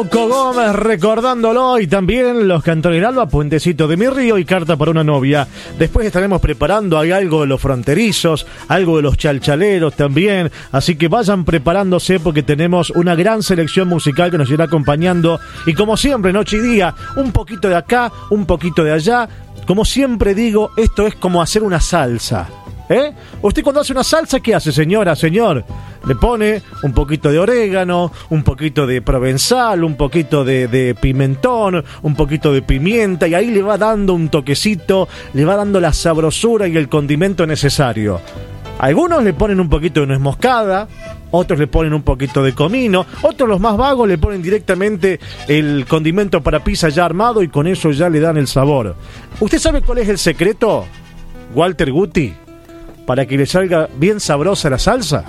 Coco Gómez recordándolo, y también Los Cantores del Alba, Puentecito de mi Río y Carta para una novia. Después estaremos preparando algo de los fronterizos, algo de los chalchaleros también, así que vayan preparándose porque tenemos una gran selección musical que nos irá acompañando, y como siempre, noche y día, un poquito de acá, un poquito de allá. Como siempre digo, esto es como hacer una salsa. Usted cuando hace una salsa, ¿qué hace, señora, señor? Le pone un poquito de orégano, un poquito de provenzal, un poquito de pimentón, un poquito de pimienta, y ahí le va dando un toquecito, le va dando la sabrosura y el condimento necesario. Algunos le ponen un poquito de nuez moscada, otros le ponen un poquito de comino, otros, los más vagos, le ponen directamente el condimento para pizza ya armado y con eso ya le dan el sabor. ¿Usted sabe cuál es el secreto, Walter Guti, para que le salga bien sabrosa la salsa?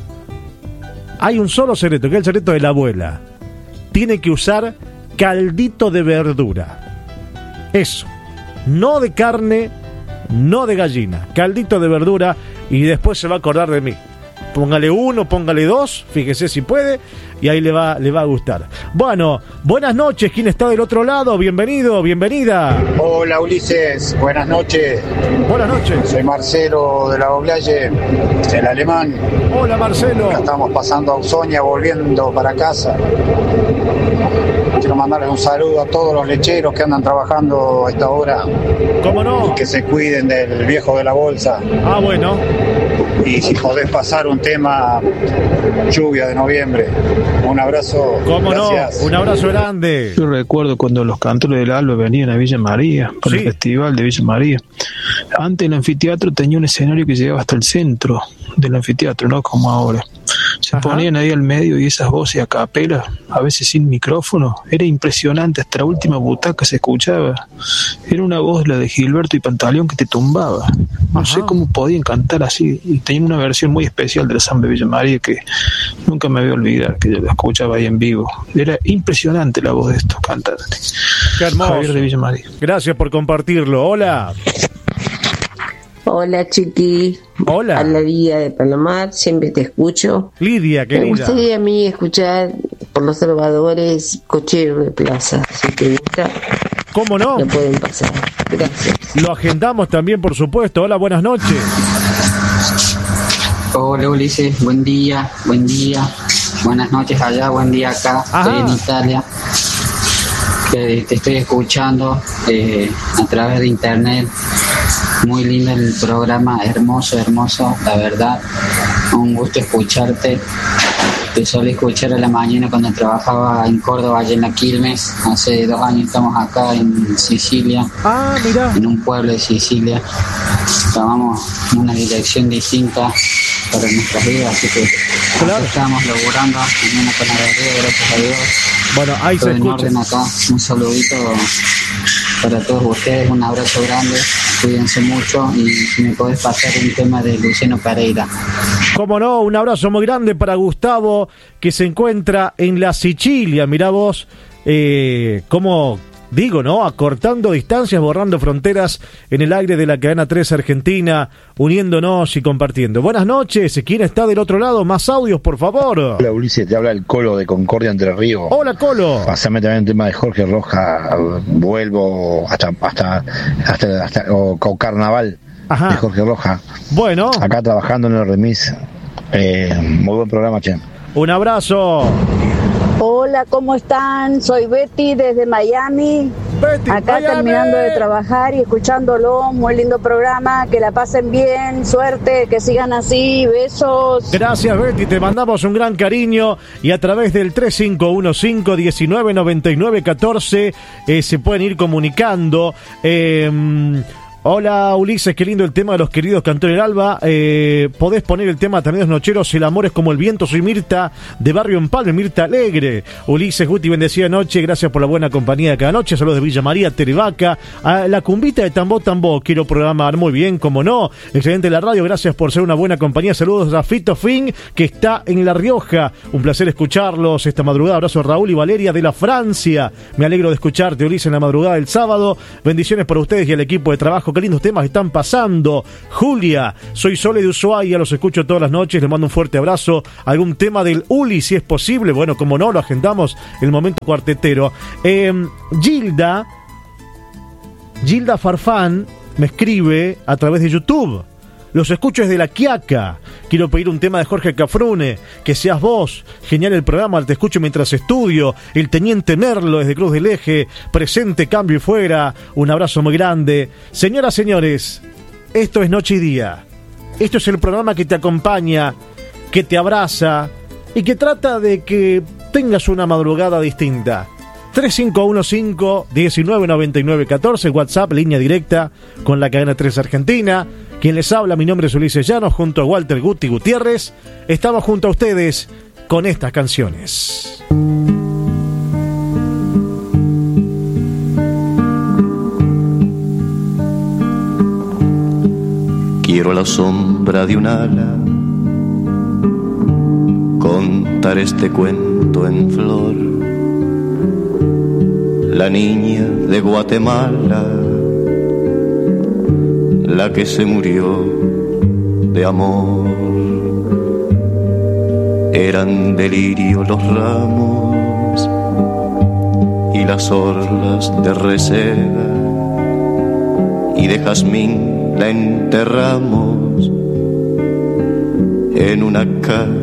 Hay un solo secreto, que es el secreto de la abuela. Tiene que usar caldito de verdura. Eso. No de carne, no de gallina. Caldito de verdura, y después se va a acordar de mí. Póngale 1, póngale 2, fíjese si puede, y ahí le va a gustar. Bueno, buenas noches, ¿quién está del otro lado? Bienvenido, bienvenida. Hola Ulises, buenas noches. Buenas noches. Soy Marcelo de la Oblaye, el alemán. Hola Marcelo. Acá estamos pasando a Ausonia, volviendo para casa. Quiero mandarles un saludo a todos los lecheros que andan trabajando a esta hora. ¿Cómo no? Y que se cuiden del viejo de la bolsa. Ah, bueno. Y si podés pasar un tema lluvia de noviembre. Un abrazo. ¿Cómo gracias. no? Un abrazo grande. Yo recuerdo cuando los Cantores del Alba venían a Villa María, para el festival de Villa María. Antes el anfiteatro tenía un escenario que llegaba hasta el centro del anfiteatro, no como ahora. Se ponían ahí al medio y esas voces a capela, a veces sin micrófono, era impresionante, hasta la última butaca se escuchaba. Era una voz, la de Gilberto y Pantaleón, que te tumbaba. No sé cómo podían cantar así, y tenían una versión muy especial de la samba de Villa María que nunca me voy a olvidar, que yo la escuchaba ahí en vivo. Era impresionante la voz de estos cantantes. Qué hermoso. Javier de Villa María. Gracias por compartirlo. Hola. Hola, Chiqui. Hola. A la Lidia de Palomar, siempre te escucho. Lidia, querida. Me gustaría a mí escuchar por los Salvadores Cochero de Plaza. Si te gusta, ¿cómo no? lo pueden pasar. Gracias. Lo agendamos también, por supuesto. Hola, buenas noches. Hola Ulises, buen día. Buenas noches allá, buen día acá. Estoy en Italia. Te estoy escuchando a través de internet. Muy lindo el programa, hermoso, la verdad. Un gusto escucharte. Te solía escuchar a la mañana cuando trabajaba en Córdoba, allá en la Quilmes. Hace 2 años estamos acá en Sicilia. Ah, mira. En un pueblo de Sicilia. Tomamos una dirección distinta para nuestras vidas, así que claro, estamos laburando en una panadería, gracias a Dios. Bueno, ahí todo se en escucha. orden acá. Un saludito para todos ustedes, un abrazo grande, cuídense mucho, y si me podés pasar un tema de Luciano Pereira. Cómo no, un abrazo muy grande para Gustavo, que se encuentra en la Sicilia. Mirá vos, cómo digo, ¿no? Acortando distancias, borrando fronteras en el aire de la cadena 3 Argentina, uniéndonos y compartiendo. Buenas noches, ¿quién está del otro lado? Más audios, por favor. Hola Ulises, te habla el Colo de Concordia, Entre Ríos. Hola, Colo. Pasame también el tema de Jorge Roja, vuelvo hasta o Carnaval. Ajá. De Jorge Roja. Bueno. Acá trabajando en el remis. Muy buen programa, che. Un abrazo. Hola, ¿cómo están? Soy Betty desde Miami. Betty, acá Miami. Terminando de trabajar y escuchándolo. Muy lindo programa, que la pasen bien, suerte, que sigan así, besos. Gracias, Betty, te mandamos un gran cariño, y a través del 3515-199914 se pueden ir comunicando. Hola Ulises, qué lindo el tema de los queridos Cantores del Alba. Podés poner el tema Terneros Nocheros, El amor es como el viento. Soy Mirta de Barrio Empalme, Mirta Alegre. Ulises, Guti, bendecida noche, gracias por la buena compañía de cada noche. Saludos de Villa María, Terevaca. La cumbita de Tambó Tambó, quiero programar muy bien, como no. Excelente la radio, gracias por ser una buena compañía. Saludos a Fito Fin, que está en La Rioja. Un placer escucharlos esta madrugada. Abrazo a Raúl y Valeria de la Francia. Me alegro de escucharte, Ulises, en la madrugada del sábado. Bendiciones para ustedes y el equipo de trabajo viejo, qué lindos temas están pasando. Julia, soy Sole de Ushuaia, los escucho todas las noches, les mando un fuerte abrazo. ¿Algún tema del Uli, si es posible? Bueno, como no, lo agendamos el momento cuartetero. Gilda Farfán me escribe a través de YouTube. Los escucho desde La Quiaca. Quiero pedir un tema de Jorge Cafrune, Que seas vos. Genial el programa, te escucho mientras estudio. El Teniente Merlo desde Cruz del Eje. Presente, cambio y fuera. Un abrazo muy grande. Señoras, señores, esto es Noche y Día. Esto es el programa que te acompaña, que te abraza y que trata de que tengas una madrugada distinta. 3515-199914, WhatsApp, línea directa con la cadena 3 Argentina. Quien les habla, mi nombre es Ulises Llanos, junto a Walter Guti Gutiérrez. Estamos junto a ustedes con estas canciones. Quiero la sombra de un ala, contar este cuento en flor. La niña de Guatemala, la que se murió de amor. Eran delirio los ramos y las orlas de reseda, y de jazmín la enterramos en una calle